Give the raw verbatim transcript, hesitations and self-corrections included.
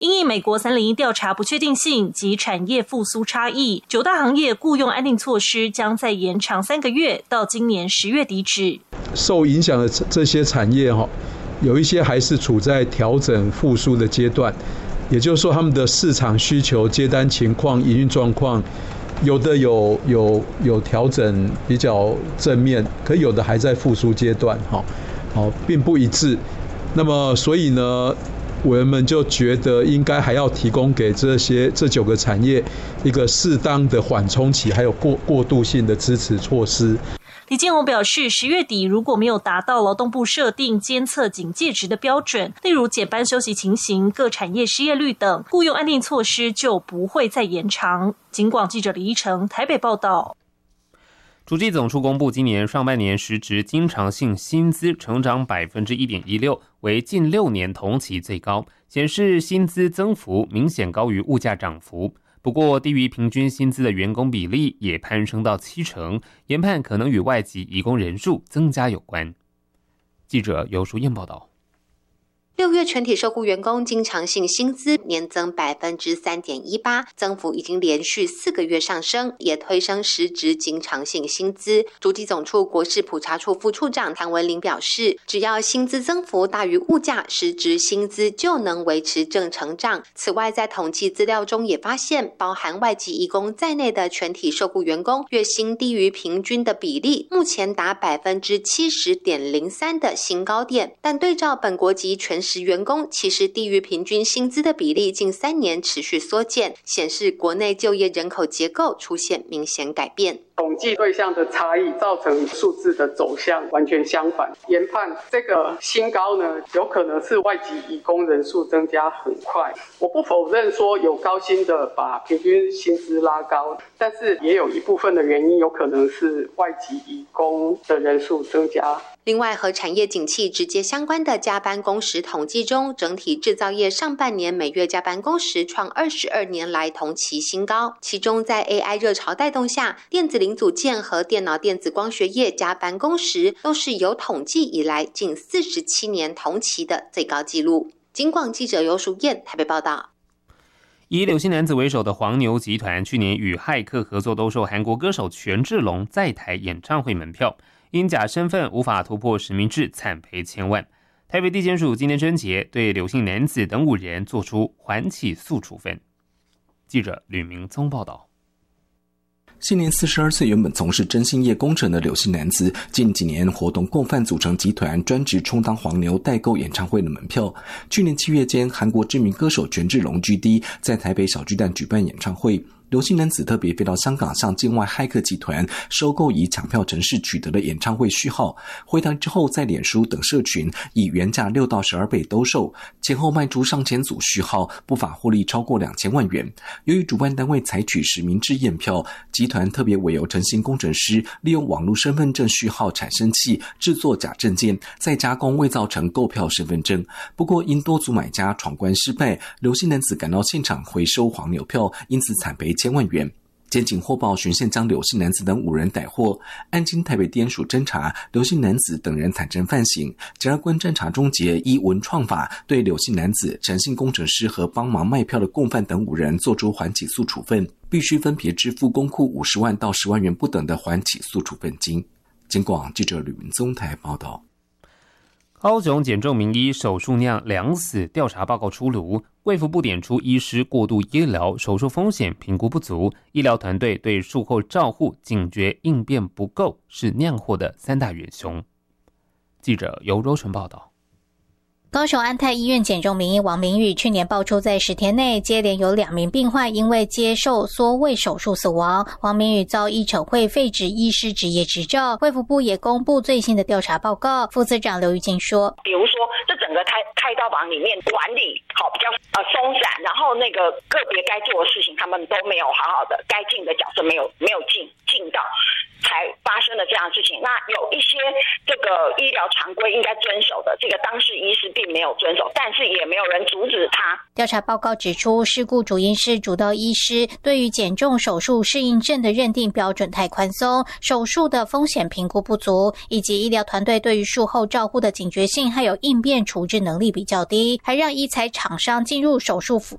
因应美国三零一调查不确定性及产业复苏差异，九大行业雇用安定措施将再延长三个月，到今年十月底止。 受影响的这些产业哈，有一些还是处在调整复苏的阶段，也就是说他们的市场需求、接单情况、营运状况。有的有有有调整比较正面，可有的还在复苏阶段，哈，好，并不一致。那么，所以呢，委员们就觉得应该还要提供给这些这九个产业一个适当的缓冲期，还有过过渡性的支持措施。 李建宏表示，十月底如果没有达到劳动部设定监测警戒值的标准，例如减班休息情形、各产业失业率等，雇用安定措施就不会再延长。警广记者李依成台北报道。 主计总处公布，今年上半年实质经常性薪资成长 百分之一点一六， 为近六年同期最高，显示薪资增幅明显高于物价涨幅。不过，低于平均薪资的员工比例也攀升到七成，研判可能与外籍移工人数增加有关。记者尤淑燕报道。 六月全体受雇员工经常性薪资年增 百分之三点一八， 增幅已经连续四个月上升，也推升实质经常性薪资。主计总处国事普查处副处长谭文玲表示，只要薪资增幅大于物价，实质薪资就能维持正成长。此外，在统计资料中也发现，包含外籍移工在内的全体受雇员工月薪低于平均的比例，目前达 百分之七十点零三 的新高点，但对照本国籍全时员工，其实低于平均薪资的比例近三年持续缩减，显示国内就业人口结构出现明显改变。 统计对象的差异造成数字的走向完全相反。研判这个新高呢，有可能是外籍移工人数增加很快。我不否认说有高薪的把平均薪资拉高，但是也有一部分的原因有可能是外籍移工的人数增加。 另外，和产业景气直接相关的加班工时统计中，整体制造业上半年每月加班工时创二十二年来同期新高。其中，在 A I 热潮带动下，电子零组件和电脑电子光学业加班工时都是有统计以来近四十七年同期的最高纪录。警广记者尤淑燕台北报道。 以柳姓男子为首的黄牛集团去年与骇客合作兜售韩国歌手权志龙在台演唱会门票，因假身份无法突破实名制，惨赔千万。台北地检署今天侦结，对柳姓男子等五人作出缓起诉处分。记者吕明宗报道。 现年四十二岁，原本从事征信业工程的柳姓男子，近几年活动共犯组成集团，专职充当黄牛代购演唱会的门票。去年七月间，韩国知名歌手权志龙 G D 在台北小巨蛋举办演唱会。刘姓男子特别飞到香港，向境外骇客集团收购以抢票程式取得的演唱会序号，回台之后在脸书等社群以原价六到十二倍兜售，前后卖出上千组序号，不法获利超过两千万元。由于主办单位采取实名制验票，集团特别委由诚信工程师利用网络身份证序号产生器制作假证件，再加工伪造成购票身份证。不过因多组买家闯关失败，刘姓男子赶到现场回收黄牛票，因此惨赔千万元。检警获报循线将刘姓男子等五人逮获，案经台北地检署侦查，刘姓男子等人坦承犯行。检察官侦查终结，依文创法对刘姓男子、诚信工程师和帮忙卖票的共犯等五人作出缓起诉处分，必须分别支付公库五十万到十万元不等的缓起诉处分金。警广记者吕文宗台报道。 高雄减重名医手术酿两死调查报告出炉，卫福部点出医师过度医疗、手术风险评估不足，医疗团队对术后照护警觉应变不够，是酿祸的三大元凶。记者尤柔纯报道。 高雄安泰医院减重名医王明宇去年爆出，在十天内接连有两名病患因为接受缩胃手术死亡。王明宇遭医惩会废止医师执业执照。卫福部也公布最新的调查报告，副司长刘玉静说， 比如说这整个开开刀房里面管理好比较呃松散，然后那个个别该做的事情他们都没有好好的，该尽的角色没有没有尽尽到，才发生了这样的事情。那有一些这个医疗常规应该遵守的，这个当事医师并没有遵守，但是也没有人阻止他。 调查报告指出，事故主因是主刀医师对于减重手术适应症的认定标准太宽松，手术的风险评估不足，以及医疗团队对于术后照护的警觉性还有应变处置能力比较低，还让医材厂商进入手术